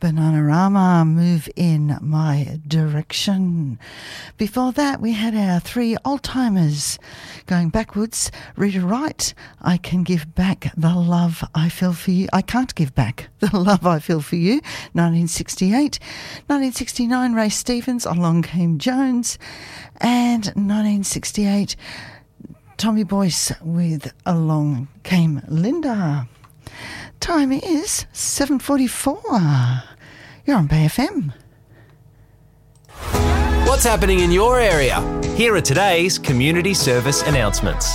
Bananarama, Move in My Direction. Before that, we had our three old-timers. Going backwards, Rita Wright, I Can Give Back the Love I Feel for You. I Can't Give Back the Love I Feel for You, 1968. 1969, Ray Stevens, Along Came Jones. And 1968, Tommy Boyce with Along Came Linda. Time is 7:44. You're on Bay FM. What's happening in your area? Here are today's community service announcements.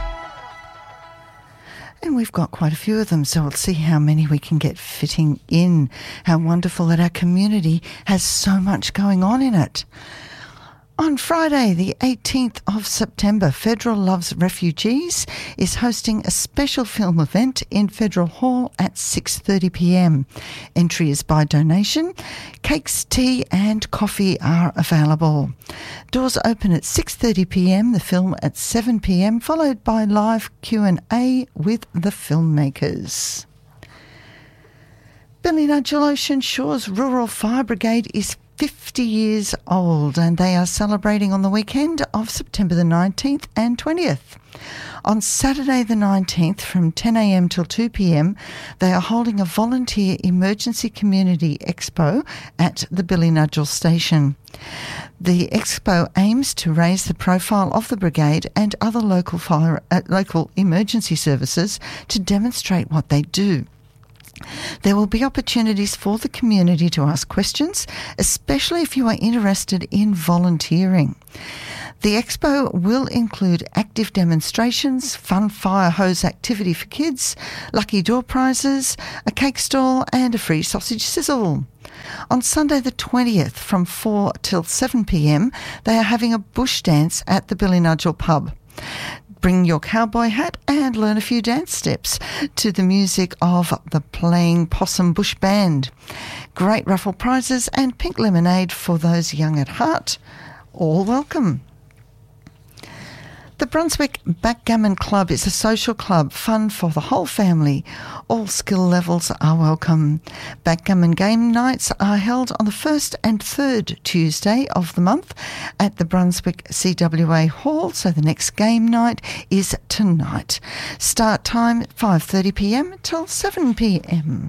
And we've got quite a few of them, so we'll see how many we can get fitting in. How wonderful that our community has so much going on in it. On Friday, the 18th of September, Federal Loves Refugees is hosting a special film event in Federal Hall at 6:30pm. Entry is by donation. Cakes, tea and coffee are available. Doors open at 6:30pm, the film at 7pm, followed by live Q&A with the filmmakers. Billinudgel Ocean Shores Rural Fire Brigade is 50 years old, and they are celebrating on the weekend of September the 19th and 20th. On Saturday the 19th from 10am till 2pm, they are holding a volunteer emergency community expo at the Billinudgel station. The expo aims to raise the profile of the brigade and other local emergency services to demonstrate what they do. There will be opportunities for the community to ask questions, especially if you are interested in volunteering. The expo will include active demonstrations, fun fire hose activity for kids, lucky door prizes, a cake stall and a free sausage sizzle. On Sunday the 20th from 4 till 7pm, they are having a bush dance at the Billinudgel pub. Bring your cowboy hat and learn a few dance steps to the music of the Playing Possum Bush Band. Great raffle prizes and pink lemonade for those young at heart. All welcome. The Brunswick Backgammon Club is a social club, fun for the whole family. All skill levels are welcome. Backgammon game nights are held on the first and third Tuesday of the month at the Brunswick CWA Hall, so the next game night is tonight. Start time 5:30pm till 7pm.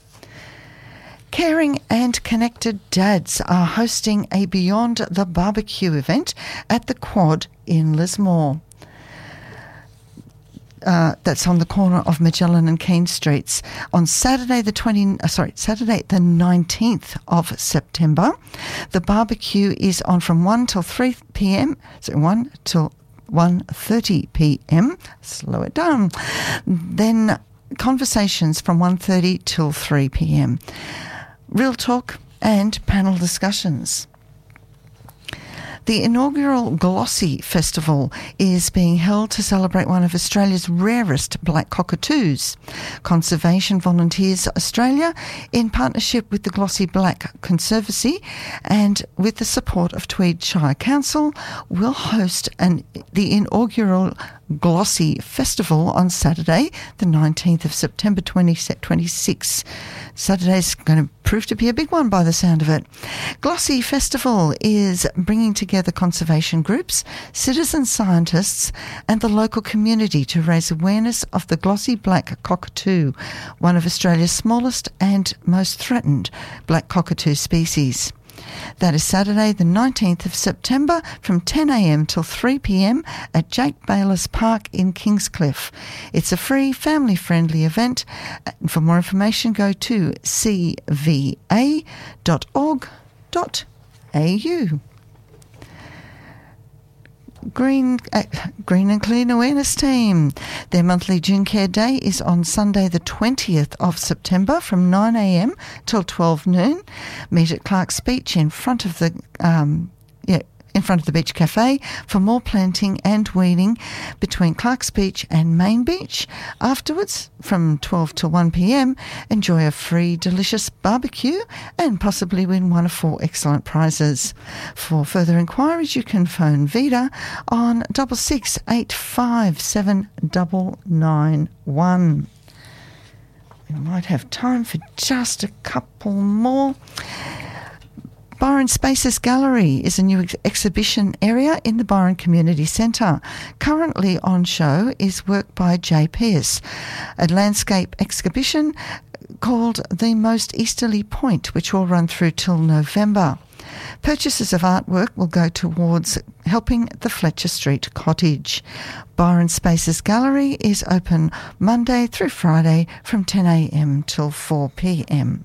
Caring and Connected Dads are hosting a Beyond the Barbecue event at the Quad in Lismore. That's on the corner of Magellan and Keene Streets on Saturday the 19th of September. The barbecue is on from 1 till 3pm, so 1 till 1:30pm. Slow it down. Then conversations from 1:30 till 3pm. Real talk and panel discussions. The inaugural Glossy Festival is being held to celebrate one of Australia's rarest black cockatoos. Conservation Volunteers Australia, in partnership with the Glossy Black Conservancy and with the support of Tweed Shire Council, will host the inaugural Glossy Festival on Saturday, the 19th of September 2026. Saturday's going to prove to be a big one by the sound of it. Glossy Festival is bringing together conservation groups, citizen scientists and the local community to raise awareness of the glossy black cockatoo, one of Australia's smallest and most threatened black cockatoo species. That is Saturday the 19th of September from 10am till 3pm at Jake Bayliss Park in Kingscliff. It's a free, family-friendly event. For more information, go to cva.org.au. Green and Clean Awareness Team. Their monthly June Care Day is on Sunday the 20th of September from 9am till 12 noon. Meet at Clark's Beach in front of the Beach Cafe for more planting and weeding between Clark's Beach and Main Beach. Afterwards, from 12 to 1pm, enjoy a free delicious barbecue and possibly win one of 4 excellent prizes. For further inquiries, you can phone Vida on 66 857 991. We might have time for just a couple more. Byron Spaces Gallery is a new exhibition area in the Byron Community Centre. Currently on show is work by Jay Pearce, a landscape exhibition called The Most Easterly Point, which will run through till November. Purchases of artwork will go towards helping the Fletcher Street Cottage. Byron Spaces Gallery is open Monday through Friday from 10 a.m. till 4 p.m.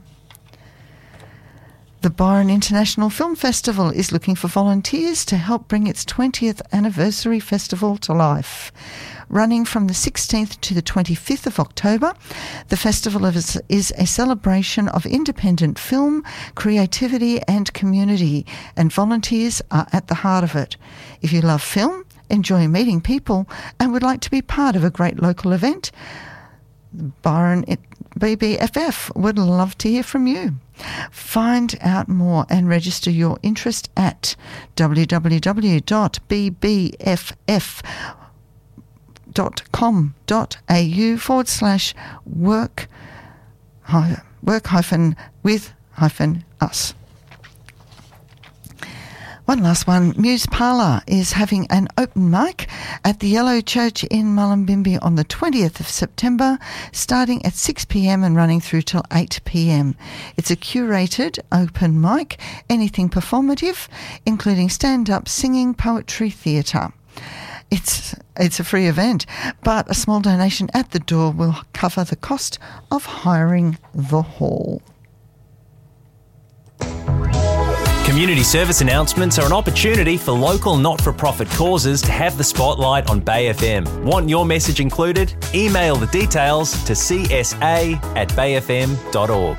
The Byron International Film Festival is looking for volunteers to help bring its 20th anniversary festival to life. Running from the 16th to the 25th of October, the festival is a celebration of independent film, creativity and community, and volunteers are at the heart of it. If you love film, enjoy meeting people, and would like to be part of a great local event, Byron BBFF would love to hear from you. Find out more and register your interest at www.bBFF.com.au/work-with-us. One last one. Muse Parlour is having an open mic at the Yellow Church in Mullumbimby on the 20th of September, starting at 6 p.m. and running through till 8 p.m. It's a curated open mic, anything performative, including stand-up, singing, poetry, theatre. It's a free event, but a small donation at the door will cover the cost of hiring the hall. Community service announcements are an opportunity for local not-for-profit causes to have the spotlight on Bay FM. Want your message included? Email the details to csa@bayfm.org.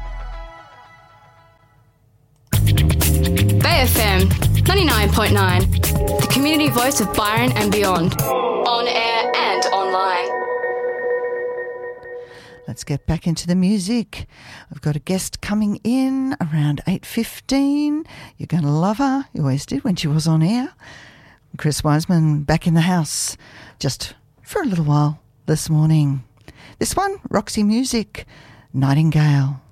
Bay FM 99.9, the community voice of Byron and beyond. On air and online. Let's get back into the music. I've got a guest coming in around 8:15. You're going to love her. You always did when she was on air. Chris Wiseman back in the house just for a little while this morning. This one, Roxy Music, Nightingale.